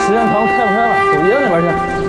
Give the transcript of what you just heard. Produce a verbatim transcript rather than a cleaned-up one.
时间长了开不开了，走爷那边去。